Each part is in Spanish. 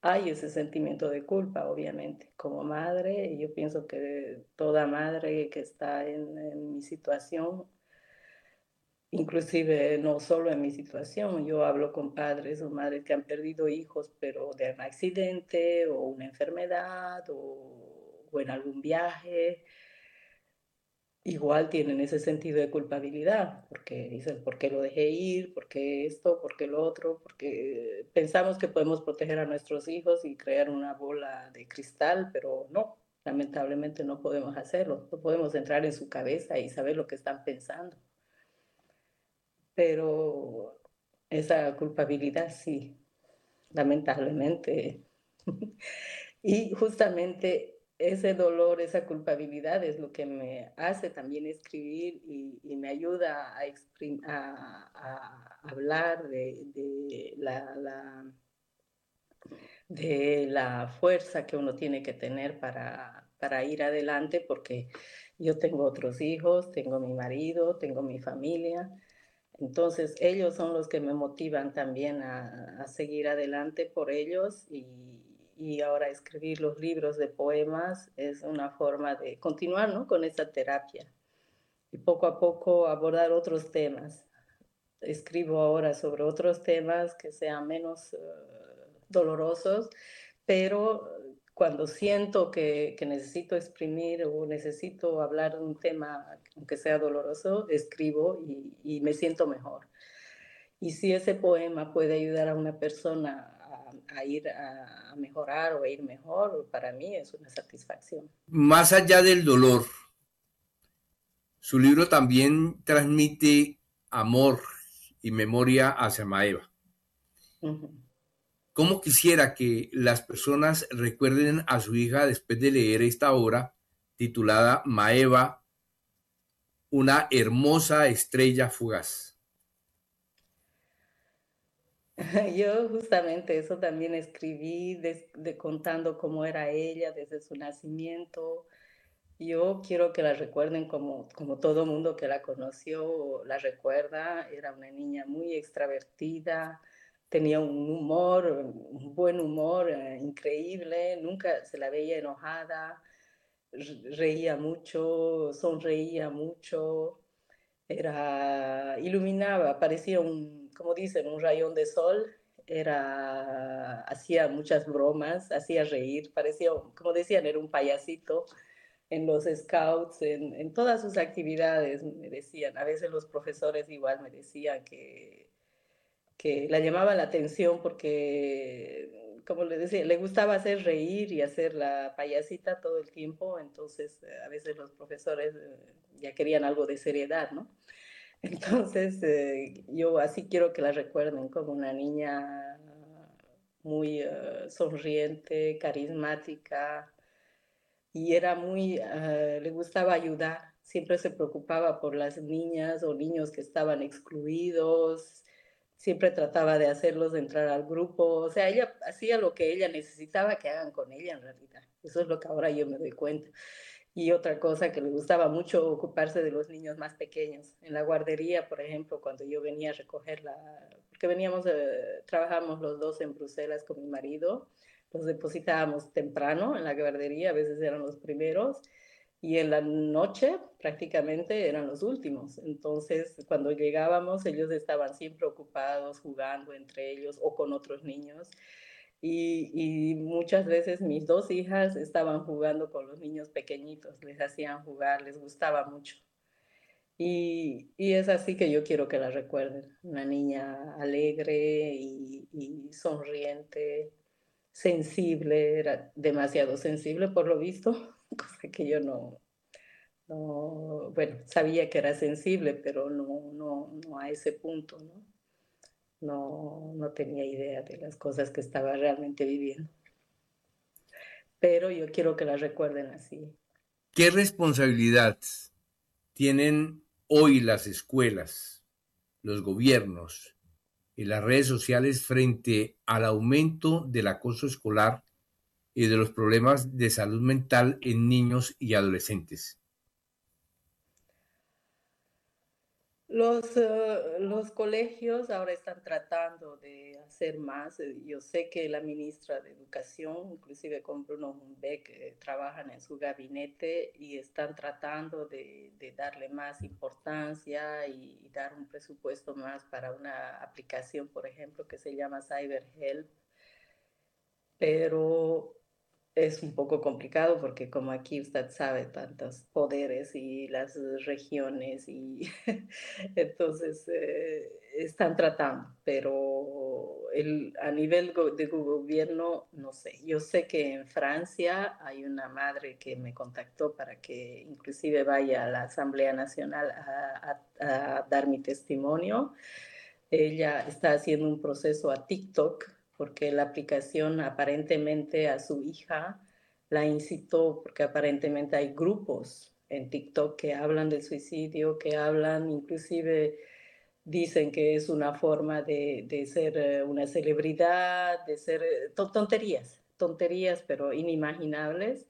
hay ese sentimiento de culpa, obviamente. Como madre, yo pienso que toda madre que está en mi situación, inclusive no solo en mi situación, yo hablo con padres o madres que han perdido hijos, pero de un accidente o una enfermedad o en algún viaje. Igual tienen ese sentido de culpabilidad, porque dicen, ¿por qué lo dejé ir? ¿Por qué esto? ¿Por qué lo otro? Porque pensamos que podemos proteger a nuestros hijos y crear una bola de cristal, pero no, lamentablemente no podemos hacerlo. No podemos entrar en su cabeza y saber lo que están pensando. Pero esa culpabilidad sí, lamentablemente. Y justamente ese dolor, esa culpabilidad es lo que me hace también escribir y me ayuda a hablar de la fuerza que uno tiene que tener para ir adelante, porque yo tengo otros hijos, tengo mi marido, tengo mi familia. Entonces, ellos son los que me motivan también a seguir adelante por ellos y ahora escribir los libros de poemas es una forma de continuar, ¿no?, con esa terapia y poco a poco abordar otros temas. Escribo ahora sobre otros temas que sean menos dolorosos, pero cuando siento que necesito exprimir o necesito hablar de un tema, aunque sea doloroso, escribo y me siento mejor. Y si ese poema puede ayudar a una persona a ir a mejorar o a ir mejor, para mí es una satisfacción. Más allá del dolor, su libro también transmite amor y memoria hacia Maeva. Ujú. ¿Cómo quisiera que las personas recuerden a su hija después de leer esta obra titulada Maeva, una hermosa estrella fugaz? Yo justamente eso también escribí, contando cómo era ella desde su nacimiento. Yo quiero que la recuerden como todo mundo que la conoció la recuerda. Era una niña muy extravertida, tenía un buen humor increíble, nunca se la veía enojada, reía mucho, sonreía mucho, iluminaba, parecía como dicen, un rayón de sol. Hacía muchas bromas, hacía reír, parecía, como decían, era un payasito en los scouts, en todas sus actividades, me decían. A veces los profesores igual me decían que la llamaba la atención porque, como le decía, le gustaba hacer reír y hacer la payasita todo el tiempo, entonces a veces los profesores ya querían algo de seriedad, ¿no? Entonces yo así quiero que la recuerden como una niña muy sonriente, carismática, y le gustaba ayudar, siempre se preocupaba por las niñas o niños que estaban excluidos, siempre trataba de hacerlos entrar al grupo, o sea, ella hacía lo que ella necesitaba que hagan con ella en realidad, eso es lo que ahora yo me doy cuenta. Y otra cosa que le gustaba mucho ocuparse de los niños más pequeños. En la guardería, por ejemplo, cuando yo venía a recogerla, porque trabajamos los dos en Bruselas con mi marido, los depositábamos temprano en la guardería, a veces eran los primeros, y en la noche prácticamente eran los últimos. Entonces, cuando llegábamos, ellos estaban siempre ocupados jugando entre ellos o con otros niños. Y muchas veces mis dos hijas estaban jugando con los niños pequeñitos, les hacían jugar, les gustaba mucho. Y es así que yo quiero que la recuerden, una niña alegre y sonriente, sensible, era demasiado sensible por lo visto, cosa que yo bueno, sabía que era sensible, pero no a ese punto, ¿no? No tenía idea de las cosas que estaba realmente viviendo. Pero yo quiero que la recuerden así. ¿Qué responsabilidad tienen hoy las escuelas, los gobiernos y las redes sociales frente al aumento del acoso escolar y de los problemas de salud mental en niños y adolescentes? Los colegios ahora están tratando de hacer más. Yo sé que la ministra de Educación, inclusive con Bruno Humbeck, trabajan en su gabinete y están tratando de darle más importancia y dar un presupuesto más para una aplicación, por ejemplo, que se llama CyberHelp, pero es un poco complicado porque como aquí usted sabe tantos poderes y las regiones y entonces están tratando, pero a nivel de gobierno no sé. Yo sé que en Francia hay una madre que me contactó para que inclusive vaya a la Asamblea Nacional a dar mi testimonio. Ella está haciendo un proceso a TikTok porque la aplicación aparentemente a su hija la incitó, porque aparentemente hay grupos en TikTok que hablan del suicidio, que hablan, inclusive dicen que es una forma de ser una celebridad, de ser tonterías, pero inimaginables.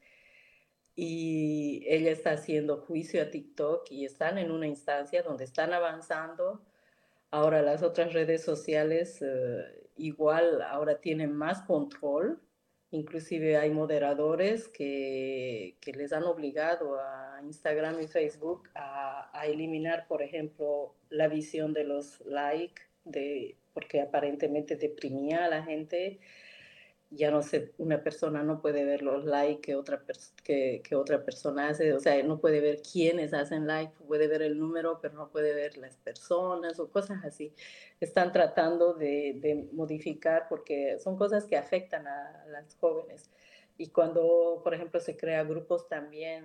Y ella está haciendo juicio a TikTok y están en una instancia donde están avanzando. Ahora las otras redes sociales igual ahora tienen más control, inclusive hay moderadores que les han obligado a Instagram y Facebook a eliminar, por ejemplo, la visión de los likes, porque aparentemente deprimía a la gente. Ya no sé, una persona no puede ver los likes que otra persona hace, o sea, no puede ver quiénes hacen like, puede ver el número, pero no puede ver las personas o cosas así. Están tratando de modificar porque son cosas que afectan a las jóvenes. Y cuando, por ejemplo, se crea grupos también,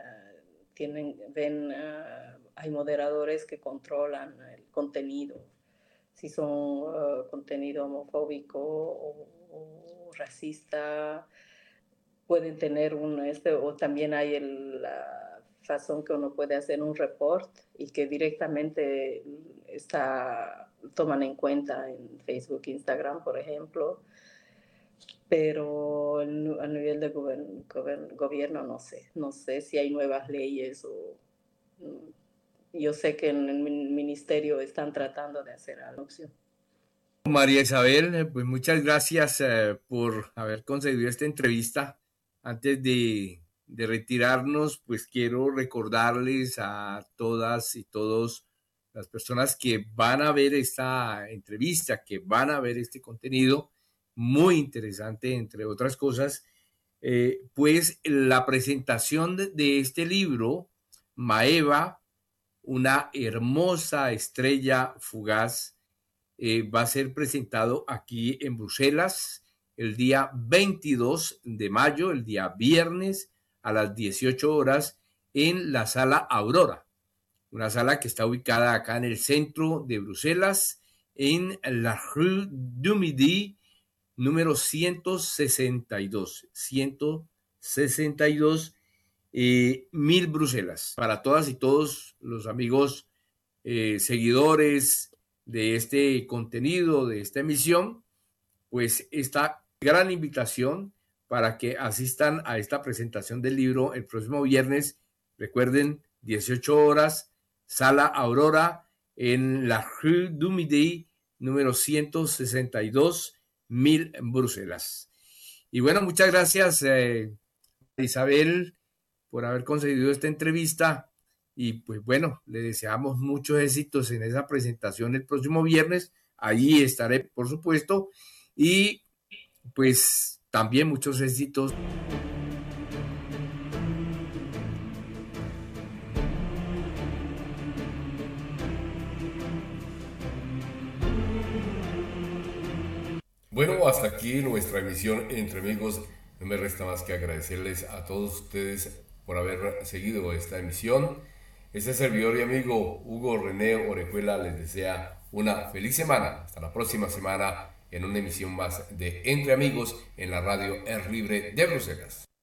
hay moderadores que controlan el contenido, si son contenido homofóbico o racista, pueden tener o también hay la razón que uno puede hacer un report y que directamente toman en cuenta en Facebook, Instagram, por ejemplo, pero a nivel de gobierno no sé si hay nuevas leyes o yo sé que en el ministerio están tratando de hacer algo. María Isabel, pues muchas gracias por haber concedido esta entrevista. Antes de retirarnos, pues quiero recordarles a todas y todos las personas que van a ver esta entrevista, que van a ver este contenido muy interesante, entre otras cosas, pues la presentación de este libro, Maeva, una hermosa estrella fugaz, va a ser presentado aquí en Bruselas el día 22 de mayo, el día viernes a las 18 horas en la sala Aurora, una sala que está ubicada acá en el centro de Bruselas, en la Rue du Midi, número 162, 1000 Bruselas. Para todas y todos los amigos seguidores de este contenido, de esta emisión, pues esta gran invitación para que asistan a esta presentación del libro el próximo viernes. Recuerden, 18 horas, Sala Aurora, en la Rue du Midi, número 162, 1000 en Bruselas. Y bueno, muchas gracias, Isabel, por haber concedido esta entrevista. Y pues bueno, le deseamos muchos éxitos en esa presentación el próximo viernes. Allí estaré, por supuesto. Y pues también muchos éxitos. Bueno, hasta aquí nuestra emisión Entre Amigos. No me resta más que agradecerles a todos ustedes por haber seguido esta emisión. Este servidor y amigo Hugo René Orejuela les desea una feliz semana. Hasta la próxima semana en una emisión más de Entre Amigos en la radio Air Libre de Bruselas.